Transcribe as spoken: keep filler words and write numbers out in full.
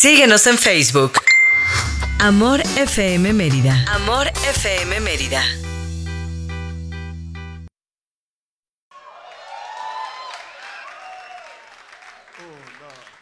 Síguenos en Facebook. Amor F M Mérida. Amor F M Mérida. Oh, no.